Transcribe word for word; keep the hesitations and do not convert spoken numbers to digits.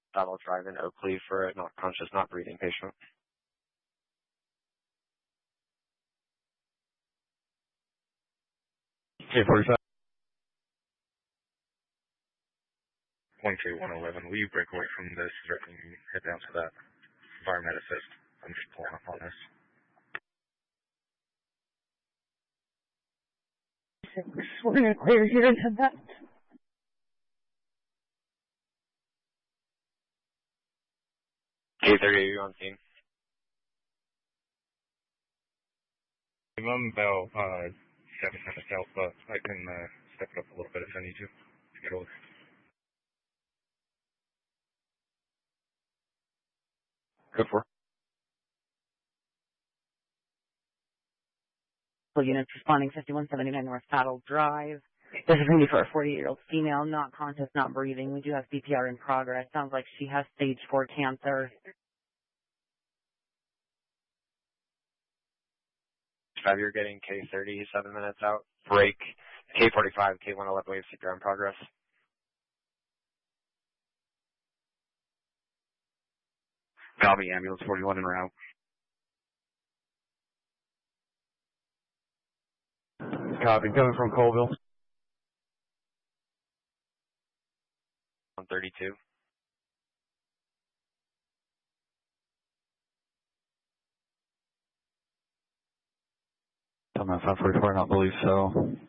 Battle Drive in Oakley for a not conscious, not breathing patient. K forty-five. one two one eleven, will you break away from this directly and head down to that environment assist? I'm just pulling up on this. We're going to clear here to that. K thirty, are you on scene? I'm about uh, seven minutes out, but I can uh, step it up a little bit if I need to to get over. Go for it. Units responding fifty-one seventy-nine North Battle Drive. This is going to be for a forty-year-old female, not conscious, not breathing. We do have C P R in progress. Sounds like she has stage four cancer. Five, you're getting K thirty, seven minutes out. Break. K forty-five, K one eleven, we have C P R in progress. Copy, ambulance forty-one en route. Copy, coming from Colville. one thirty-two. I'm not five forty-four, I don't believe so.